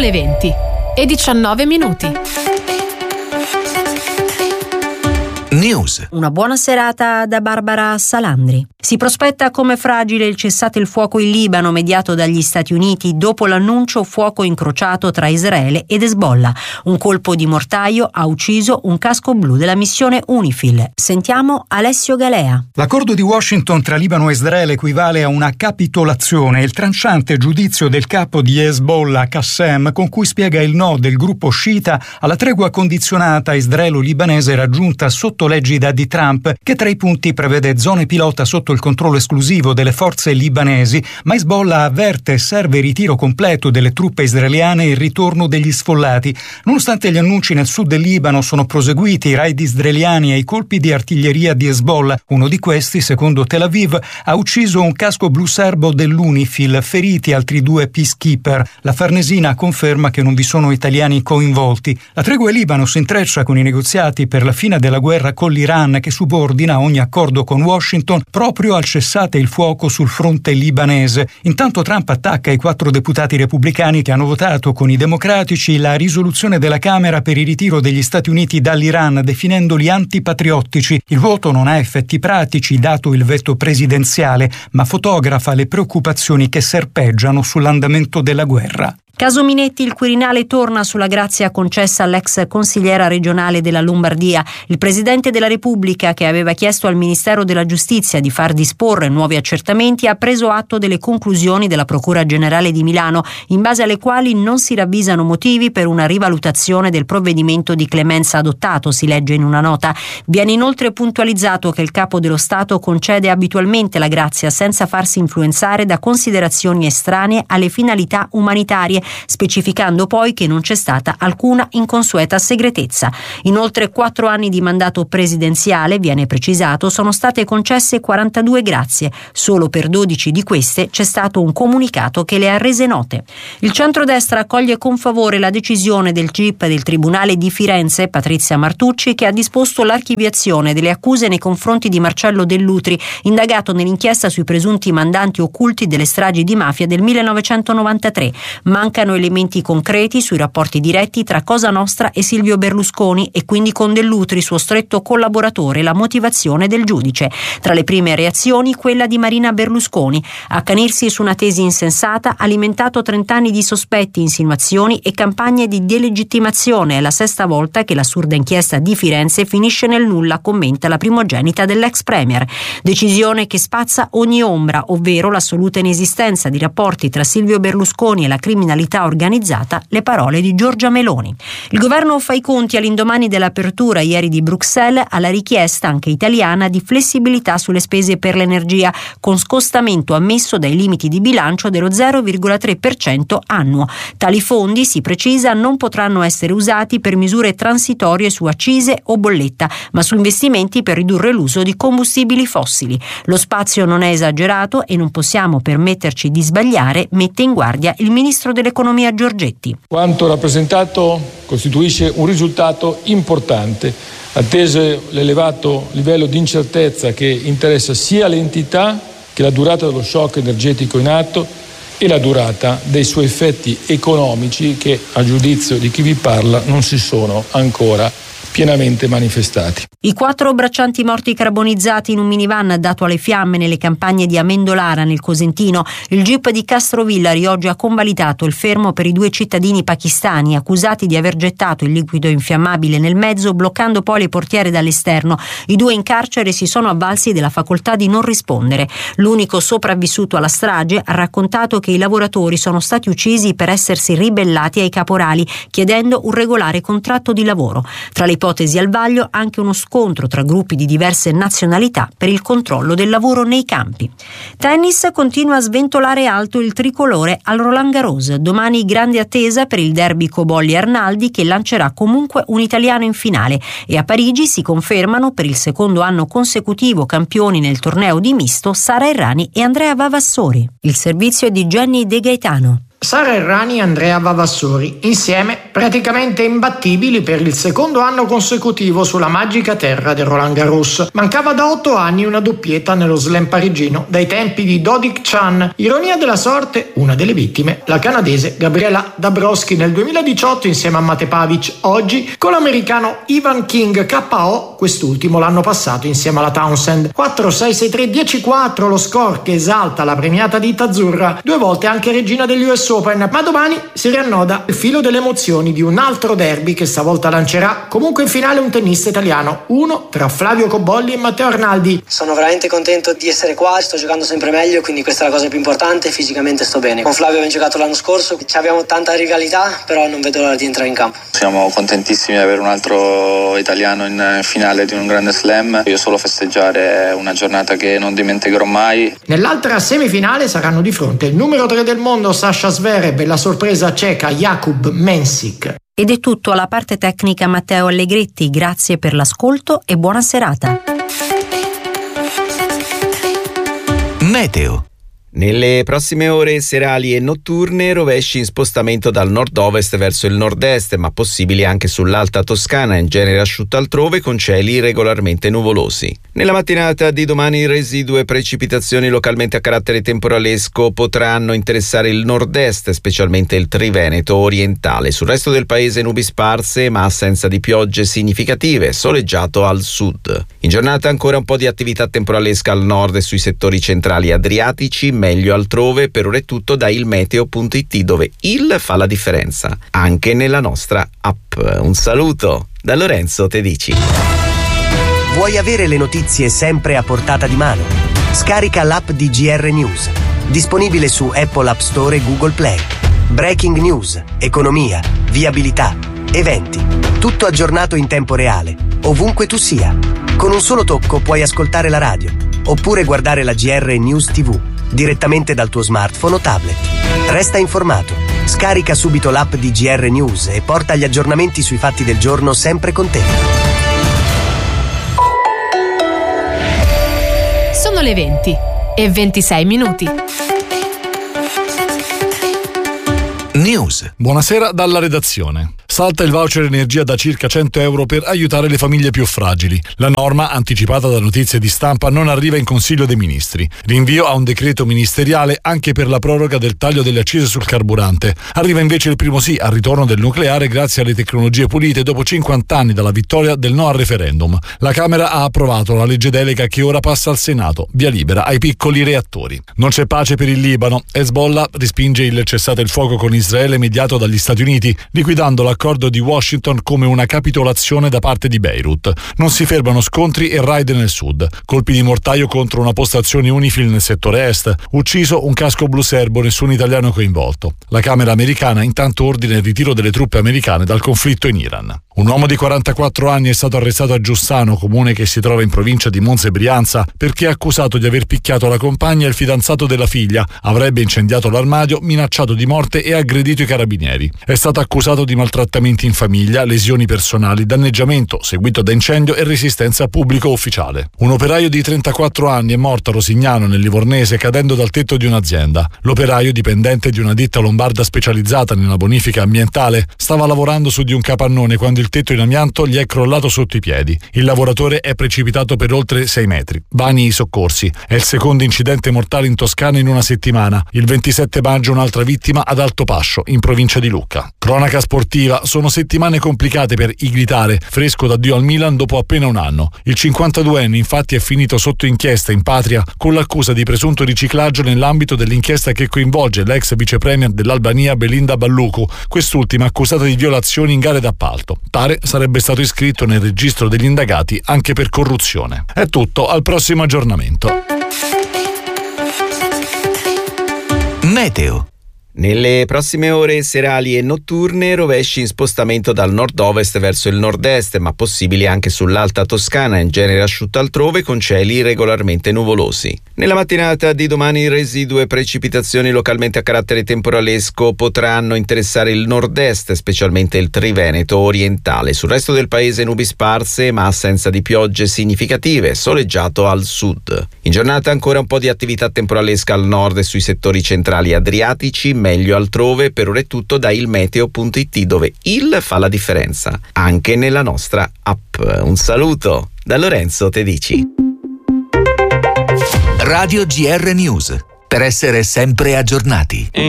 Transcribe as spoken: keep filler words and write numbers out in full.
le venti e diciannove minuti. News. Una buona serata da Barbara Salandri. Si prospetta come fragile il cessate il fuoco in Libano mediato dagli Stati Uniti dopo l'annuncio fuoco incrociato tra Israele ed Hezbollah. Un colpo di mortaio ha ucciso un casco blu della missione UNIFIL. Sentiamo Alessio Galea. L'accordo di Washington tra Libano e Israele equivale a una capitolazione. Il tranciante giudizio del capo di Hezbollah, Qassem, con cui spiega il no del gruppo sciita alla tregua condizionata israelo-libanese raggiunta sotto l'egida di Trump, che tra i punti prevede zone pilota sotto il controllo esclusivo delle forze libanesi, ma Hezbollah avverte serve il ritiro completo delle truppe israeliane e il ritorno degli sfollati. Nonostante gli annunci nel sud del Libano sono proseguiti i raid israeliani e i colpi di artiglieria di Hezbollah. Uno di questi, secondo Tel Aviv, ha ucciso un casco blu serbo dell'UNIFIL, feriti altri due peacekeeper. La Farnesina conferma che non vi sono italiani coinvolti. La tregua in Libano si intreccia con i negoziati per la fine della guerra con l'Iran, che subordina ogni accordo con Washington proprio al cessate il fuoco sul fronte libanese. Intanto Trump attacca i quattro deputati repubblicani che hanno votato con i democratici la risoluzione della Camera per il ritiro degli Stati Uniti dall'Iran, definendoli antipatriottici. Il voto non ha effetti pratici dato il veto presidenziale, ma fotografa le preoccupazioni che serpeggiano sull'andamento della guerra. Caso Minetti, il Quirinale torna sulla grazia concessa all'ex consigliera regionale della Lombardia. Il Presidente della Repubblica, che aveva chiesto al Ministero della Giustizia di far disporre nuovi accertamenti, ha preso atto delle conclusioni della Procura Generale di Milano, in base alle quali non si ravvisano motivi per una rivalutazione del provvedimento di clemenza adottato, si legge in una nota. Viene inoltre puntualizzato che il Capo dello Stato concede abitualmente la grazia senza farsi influenzare da considerazioni estranee alle finalità umanitarie, specificando poi che non c'è stata alcuna inconsueta segretezza. In oltre quattro anni di mandato presidenziale, viene precisato, sono state concesse quarantadue grazie. Solo per dodici di queste c'è stato un comunicato che le ha rese note. Il centrodestra accoglie con favore la decisione del G I P del Tribunale di Firenze, Patrizia Martucci, che ha disposto l'archiviazione delle accuse nei confronti di Marcello Dell'Utri, indagato nell'inchiesta sui presunti mandanti occulti delle stragi di mafia del millenovecentonovantatré. Mancano elementi concreti sui rapporti diretti tra Cosa Nostra e Silvio Berlusconi e quindi con Dell'Utri, suo stretto collaboratore, la motivazione del giudice. Tra le prime reazioni quella di Marina Berlusconi. Accanirsi su una tesi insensata ha alimentato trent'anni di sospetti, insinuazioni e campagne di delegittimazione. È la sesta volta che l'assurda inchiesta di Firenze finisce nel nulla, commenta la primogenita dell'ex premier. Decisione che spazza ogni ombra, ovvero l'assoluta inesistenza di rapporti tra Silvio Berlusconi e la criminalità organizzata, le parole di Giorgia Meloni. Il governo fa i conti all'indomani dell'apertura ieri di Bruxelles alla richiesta anche italiana di flessibilità sulle spese per l'energia, con scostamento ammesso dai limiti di bilancio dello zero virgola tre per cento annuo. Tali fondi, si precisa, non potranno essere usati per misure transitorie su accise o bolletta, ma su investimenti per ridurre l'uso di combustibili fossili. Lo spazio non è esagerato e non possiamo permetterci di sbagliare, mette in guardia il ministro dell'economia Giorgetti. Quanto rappresentato costituisce un risultato importante, atteso l'elevato livello di incertezza che interessa sia l'entità che la durata dello shock energetico in atto e la durata dei suoi effetti economici che, a giudizio di chi vi parla, non si sono ancora pienamente manifestati. I quattro braccianti morti carbonizzati in un minivan dato alle fiamme nelle campagne di Amendolara nel Cosentino. Il G I P di Castrovillari oggi ha convalidato il fermo per i due cittadini pakistani accusati di aver gettato il liquido infiammabile nel mezzo, bloccando poi le portiere dall'esterno. I due in carcere si sono avvalsi della facoltà di non rispondere. L'unico sopravvissuto alla strage ha raccontato che i lavoratori sono stati uccisi per essersi ribellati ai caporali, chiedendo un regolare contratto di lavoro. Tra le ipotesi al vaglio anche uno scontro tra gruppi di diverse nazionalità per il controllo del lavoro nei campi. Tennis, continua a sventolare alto il tricolore al Roland Garros. Domani grande attesa per il derby Cobolli-Arnaldi, che lancerà comunque un italiano in finale, e a Parigi si confermano per il secondo anno consecutivo campioni nel torneo di misto Sara Errani e Andrea Vavassori. Il servizio è di Gianni De Gaetano. Sara Errani e Andrea Vavassori, insieme praticamente imbattibili per il secondo anno consecutivo sulla magica terra del Roland Garros. Mancava da otto anni una doppietta nello slam parigino, dai tempi di Dodic Chan. Ironia della sorte, una delle vittime, la canadese Gabriela Dabrowski nel duemiladiciotto insieme a Mate Pavic, oggi con l'americano Ivan King K O, quest'ultimo l'anno passato insieme alla Townsend. quattro sei sei tre dieci quattro lo score che esalta la premiata ditta azzurra, due volte anche regina degli U S Open, ma domani si riannoda il filo delle emozioni di un altro derby che stavolta lancerà comunque in finale un tennista italiano, uno tra Flavio Cobolli e Matteo Arnaldi. Sono veramente contento di essere qua, sto giocando sempre meglio, quindi questa è la cosa più importante, fisicamente sto bene. Con Flavio abbiamo giocato l'anno scorso, abbiamo tanta rivalità, però non vedo l'ora di entrare in campo. Siamo contentissimi di avere un altro italiano in finale di un grande slam, io solo festeggiare una giornata che non dimenticherò mai. Nell'altra semifinale saranno di fronte il numero tre del mondo Sasha Zverev e la sorpresa ceca Jakub Mensik. Ed è tutto, alla parte tecnica Matteo Allegretti, grazie per l'ascolto e buona serata. Meteo. Nelle prossime ore serali e notturne rovesci in spostamento dal nord-ovest verso il nord-est, ma possibili anche sull'Alta Toscana, in genere asciutto altrove con cieli regolarmente nuvolosi. Nella mattinata di domani residue precipitazioni localmente a carattere temporalesco potranno interessare il nord-est, specialmente il Triveneto orientale. Sul resto del paese nubi sparse ma assenza di piogge significative, soleggiato al sud. In giornata ancora un po' di attività temporalesca al nord e sui settori centrali adriatici, meglio altrove. Per ora è tutto da ilmeteo punto it, dove il fa la differenza anche nella nostra app. Un saluto da Lorenzo Tedici. Vuoi avere le notizie sempre a portata di mano? Scarica l'app di G R News, disponibile su Apple App Store e Google Play. Breaking news, economia, viabilità, eventi, tutto aggiornato in tempo reale, ovunque tu sia. Con un solo tocco puoi ascoltare la radio, oppure guardare la G R News tivù direttamente dal tuo smartphone o tablet. Resta informato. Scarica subito l'app di G R News e porta gli aggiornamenti sui fatti del giorno sempre con te. Sono le venti e ventisei minuti. News. Buonasera dalla redazione. Salta il voucher energia da circa cento euro per aiutare le famiglie più fragili. La norma, anticipata da notizie di stampa, non arriva in Consiglio dei Ministri. Rinvio a un decreto ministeriale anche per la proroga del taglio delle accise sul carburante. Arriva invece il primo sì al ritorno del nucleare grazie alle tecnologie pulite dopo cinquanta anni dalla vittoria del no al referendum. La Camera ha approvato la legge delega che ora passa al Senato, via libera ai piccoli reattori. Non c'è pace per il Libano. Hezbollah respinge il cessate il fuoco con Israele mediato dagli Stati Uniti, liquidando l'accordo di Washington come una capitolazione da parte di Beirut. Non si fermano scontri e raid nel sud. Colpi di mortaio contro una postazione UNIFIL nel settore est. Ucciso un casco blu serbo, nessun italiano coinvolto. La Camera americana intanto ordina il ritiro delle truppe americane dal conflitto in Iran. Un uomo di quarantaquattro anni è stato arrestato a Giussano, comune che si trova in provincia di Monza e Brianza, perché è accusato di aver picchiato la compagna e il fidanzato della figlia, avrebbe incendiato l'armadio, minacciato di morte e aggredito i carabinieri. È stato accusato di maltrattamenti in famiglia, lesioni personali, danneggiamento seguito da incendio e resistenza pubblico ufficiale. Un operaio di trentaquattro anni è morto a Rosignano, nel Livornese, cadendo dal tetto di un'azienda. L'operaio, dipendente di una ditta lombarda specializzata nella bonifica ambientale, stava lavorando su di un capannone quando il tetto in amianto gli è crollato sotto i piedi. Il lavoratore è precipitato per oltre sei metri. Vani i soccorsi. È il secondo incidente mortale in Toscana in una settimana. Il ventisette maggio un'altra vittima ad Altopascio, in provincia di Lucca. Cronaca sportiva. Sono settimane complicate per Iglitare, fresco d'addio al Milan dopo appena un anno. Il cinquantaduenne infatti è finito sotto inchiesta in patria con l'accusa di presunto riciclaggio nell'ambito dell'inchiesta che coinvolge l'ex vicepremier dell'Albania Belinda Balluku, quest'ultima accusata di violazioni in gare d'appalto. Pare sarebbe stato iscritto nel registro degli indagati anche per corruzione. È tutto, al prossimo aggiornamento. Meteo. Nelle prossime ore serali e notturne rovesci in spostamento dal nord-ovest verso il nord-est, ma possibili anche sull'Alta Toscana, in genere asciutto altrove con cieli regolarmente nuvolosi. Nella mattinata di domani residue precipitazioni localmente a carattere temporalesco potranno interessare il nord-est, specialmente il Triveneto orientale. Sul resto del paese nubi sparse ma assenza di piogge significative, soleggiato al sud. In giornata ancora un po' di attività temporalesca al nord e sui settori centrali adriatici, meglio altrove. Per ora è tutto da ilmeteo punto it, dove il fa la differenza anche nella nostra app. Un saluto da Lorenzo Tedici. Radio G R News, per essere sempre aggiornati.